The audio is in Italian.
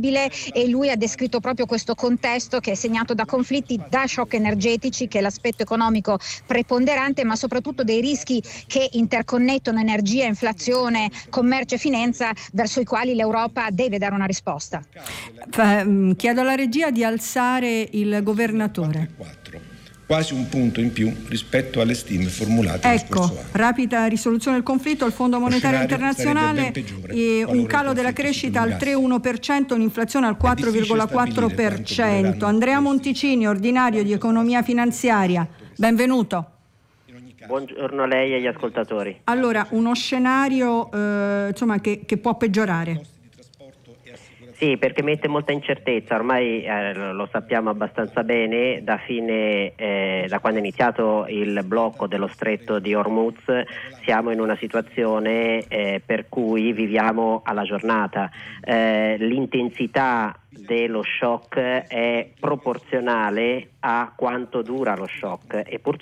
sostenibile, e lui ha descritto proprio questo contesto che è segnato da conflitti, da shock energetici, che è l'aspetto economico preponderante, ma soprattutto dei rischi che interconnettono energia, inflazione, commercio e finanza, verso i quali l'Europa deve dare una risposta. Chiedo alla regia di alzare il governatore. Quasi un punto in più rispetto alle stime formulate lo scorso anno. Rapida risoluzione del conflitto, il Fondo Monetario Internazionale, un calo della crescita al 3,1%, un'inflazione al 4,4%. Andrea Monticini, ordinario di economia finanziaria, benvenuto. Buongiorno a lei e agli ascoltatori. Allora, uno scenario che può peggiorare. Sì, perché mette molta incertezza, ormai lo sappiamo abbastanza bene, da quando è iniziato il blocco dello stretto di Hormuz siamo in una situazione per cui viviamo alla giornata. L'intensità dello shock è proporzionale a quanto dura lo shock e purtroppo